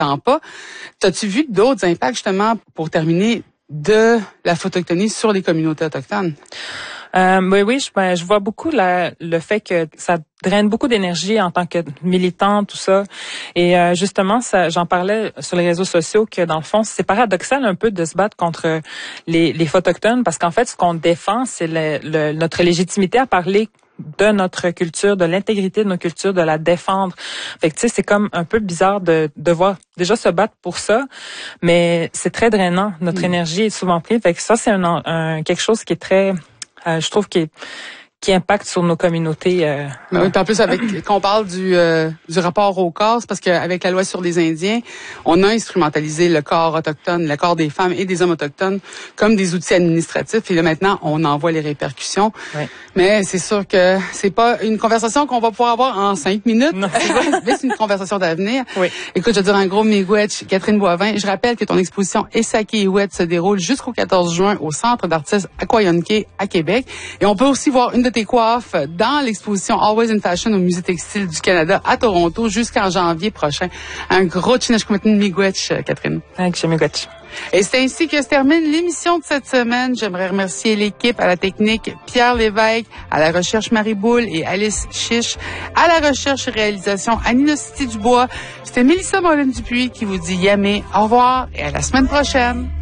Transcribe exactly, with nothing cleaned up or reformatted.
tant pas. T'as-tu vu d'autres impacts, justement, pour terminer, de la photoctonie sur les communautés autochtones? Euh, oui, oui, je, ben, je vois beaucoup la, le fait que ça draine beaucoup d'énergie en tant que militant, tout ça. Et euh, justement, ça, j'en parlais sur les réseaux sociaux que dans le fond, c'est paradoxal un peu de se battre contre les, les photochtones parce qu'en fait, ce qu'on défend, c'est le, le, notre légitimité à parler de notre culture, de l'intégrité de nos cultures, de la défendre. Fait que tu sais, c'est comme un peu bizarre de devoir déjà se battre pour ça, mais c'est très drainant. Notre mmh. énergie est souvent prise. Fait que ça, c'est un, un quelque chose qui est très Euh, je trouve qu'il qui impacte sur nos communautés. Euh, ben oui, puis en plus, avec quand on parle du euh, du rapport au corps, c'est parce qu'avec la loi sur les Indiens, on a instrumentalisé le corps autochtone, le corps des femmes et des hommes autochtones comme des outils administratifs. Et là, maintenant, on en voit les répercussions. Oui. Mais c'est sûr que c'est pas une conversation qu'on va pouvoir avoir en cinq minutes. Non, mais c'est une conversation d'avenir. Oui. Écoute, je veux dire un gros miigwech, Catherine Boivin. Je rappelle que ton exposition Esaki Iwet se déroule jusqu'au quatorze juin au Centre d'artistes Aquayonke à Québec. Et on peut aussi voir une de tes coiffes dans l'exposition Always in Fashion au Musée textile du Canada à Toronto jusqu'en janvier prochain. Un gros chinashkumatin miigwech, Catherine. Thanks, miigwech. Et c'est ainsi que se termine l'émission de cette semaine. J'aimerais remercier l'équipe à la technique, Pierre Lévesque, à la recherche Marie Boule et Alice Chiche, à la recherche et réalisation Annie City Dubois. C'était Mélissa Morin-Dupuis qui vous dit yamé, au revoir et à la semaine prochaine.